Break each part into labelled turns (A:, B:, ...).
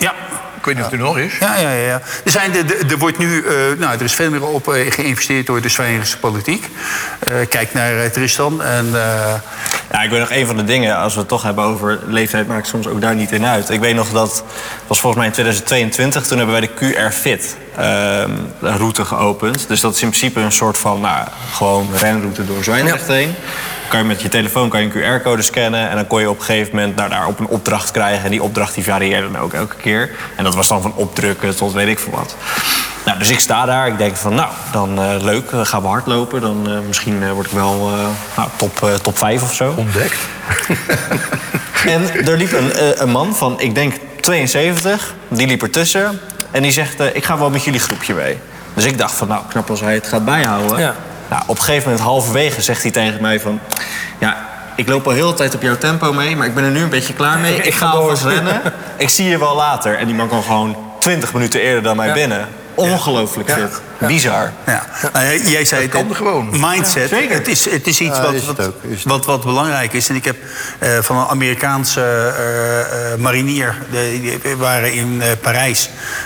A: Ja.
B: Ik weet niet of het er nog is.
A: Ja. Er wordt nu, er is veel meer op geïnvesteerd door de Zweedse politiek. Kijk naar Tristan.
C: Ja, ik weet nog een van de dingen, als we het toch hebben over leeftijd, maakt soms ook daar niet in uit. Ik weet nog dat, was volgens mij in 2022, toen hebben wij de QR-Fit route geopend. Dus dat is in principe een soort van, gewoon renroute door Zwijndrecht heen. Kan je met je telefoon een QR-code scannen en dan kon je op een gegeven moment daar op een opdracht krijgen. En die opdracht die varieerde dan ook elke keer. En dat was dan van opdrukken tot weet ik veel wat. Nou, dus ik sta daar, ik denk van dan leuk, gaan we hardlopen. Dan misschien word ik wel top 5 of zo.
B: Ontdekt.
C: En er liep een man van, ik denk 72, die liep ertussen. En die zegt, ik ga wel met jullie groepje mee. Dus ik dacht van, knap als hij het gaat bijhouden.
D: Ja.
C: Nou, op een gegeven moment, halverwege, zegt hij tegen mij van... Ja, ik loop al heel de tijd op jouw tempo mee, maar ik ben er nu een beetje klaar mee. Ik ga alvast rennen. Ik zie je wel later. En die man kwam gewoon 20 minuten eerder dan mij binnen. Ongelooflijk fit. Bizar.
A: Ja. Jij zei
B: dat kan gewoon.
A: Mindset.
C: Ja,
A: het is iets wat belangrijk is. En ik heb van een Amerikaanse marinier, die waren in Parijs.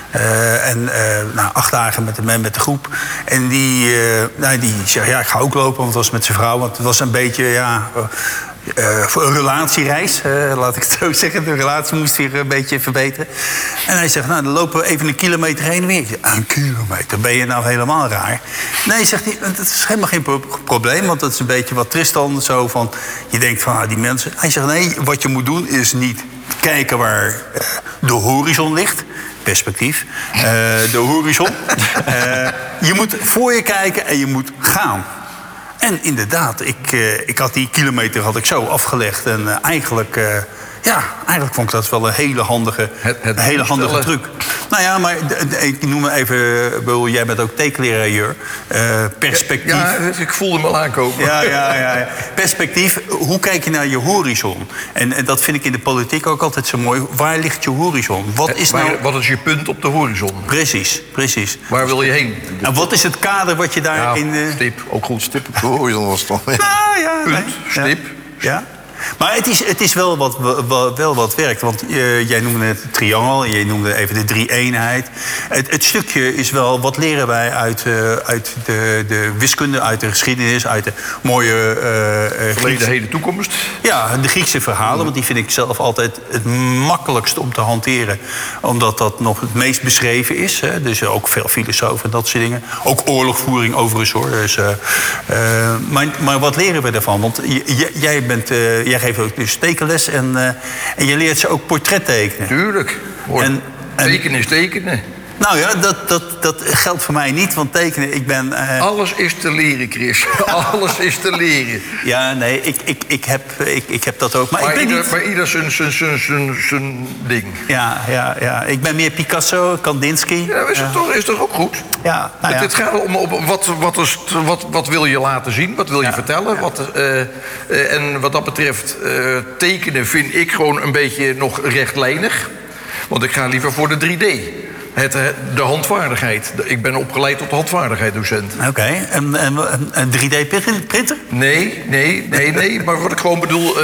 A: 8 dagen met de groep. En die zei, ik ga ook lopen, want het was met zijn vrouw. Want het was een beetje, voor een relatiereis, laat ik het zo zeggen. De relatie moest weer een beetje verbeteren. En hij zegt, dan lopen we even 1 kilometer heen en weer. Een kilometer, ben je nou helemaal raar? Nee, zegt hij, dat is helemaal geen probleem. Want dat is een beetje wat Tristan zo van... Je denkt van, die mensen... Hij zegt, nee, wat je moet doen is niet kijken waar de horizon ligt... Perspectief. De horizon. Je moet voor je kijken en je moet gaan. En inderdaad, ik had die kilometer zo afgelegd. En eigenlijk vond ik dat wel een hele handige, truc. Nou ja, maar ik noem even... Jij bent ook tekenleraar, perspectief.
B: Ja, ik voelde hem al aankomen.
A: Ja. Perspectief, hoe kijk je naar je horizon? En dat vind ik in de politiek ook altijd zo mooi. Waar ligt je horizon?
B: Wat is je punt op de horizon?
A: Precies.
B: Waar wil je heen?
A: En wat is het kader wat je daarin...
B: Stip, ook goed. Stip op de horizon was het dan. Punt, stip.
A: Ja. Maar het is wel wat werkt. Want jij noemde het triangel, jij noemde even de 3-eenheid. Het stukje is wel, wat leren wij uit de wiskunde, uit de geschiedenis, uit de mooie...
B: Verleden, heden, toekomst.
A: Ja, de Griekse verhalen, want die vind ik zelf altijd het makkelijkst om te hanteren. Omdat dat nog het meest beschreven is. Hè. Dus ook veel filosofen en dat soort dingen. Ook oorlogvoering overigens, hoor. Dus, maar wat leren we daarvan? Want jij geeft ook dus tekenles en je leert ze ook portret tekenen.
B: Tuurlijk. Tekenen is tekenen.
A: Nou ja, dat geldt voor mij niet, want tekenen, ik ben...
B: Alles is te leren, Chris. Alles is te leren.
A: Ja, nee, ik heb dat ook. Maar
B: ieder zijn ding.
A: Ja. Ik ben meer Picasso, Kandinsky.
B: Ja, is toch ook goed?
A: Ja,
B: Het gaat om wat wil je laten zien, wat wil je vertellen. En wat dat betreft, tekenen vind ik gewoon een beetje nog rechtlijnig. Want ik ga liever voor de 3D. De handvaardigheid. Ik ben opgeleid tot handvaardigheid-docent.
A: Oké. Een 3D-printer?
B: Nee. Maar wat ik gewoon bedoel...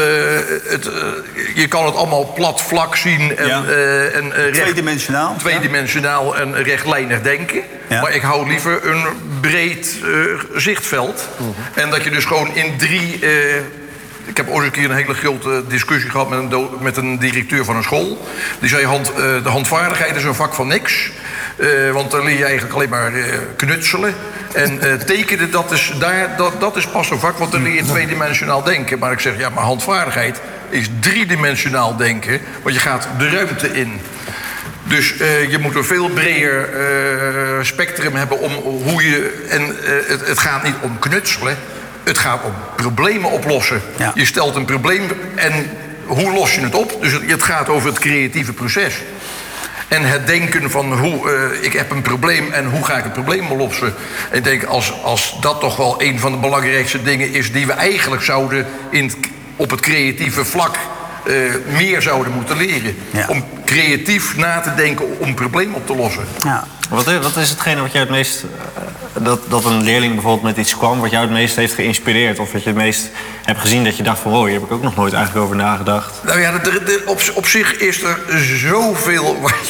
B: je kan het allemaal plat, vlak zien.
A: Tweedimensionaal.
B: Tweedimensionaal en rechtlijnig denken. Ja. Maar ik hou liever een breed zichtveld. En dat je dus gewoon in 3... Ik heb ooit een keer een hele grote discussie gehad met een directeur van een school. Die zei, de handvaardigheid is een vak van niks. Want dan leer je eigenlijk alleen maar knutselen. En tekenen, dat is pas een vak, want dan leer je tweedimensionaal denken. Maar ik zeg, maar handvaardigheid is 3-dimensionaal denken. Want je gaat de ruimte in. Dus je moet een veel breder spectrum hebben om hoe je... En het gaat niet om knutselen. Het gaat om problemen oplossen. Ja. Je stelt een probleem en hoe los je het op? Dus het gaat over het creatieve proces. En het denken van ik heb een probleem en hoe ga ik het probleem oplossen? En ik denk als dat toch wel een van de belangrijkste dingen is die we eigenlijk zouden op het creatieve vlak meer zouden moeten leren. Ja. Om creatief na te denken om een probleem op te lossen.
A: Ja.
C: Wat is hetgene wat jou het meest... Dat een leerling bijvoorbeeld met iets kwam... wat jou het meest heeft geïnspireerd? Of dat je het meest hebt gezien dat je dacht van... hier heb ik ook nog nooit eigenlijk over nagedacht.
B: Nou ja, op zich is er zoveel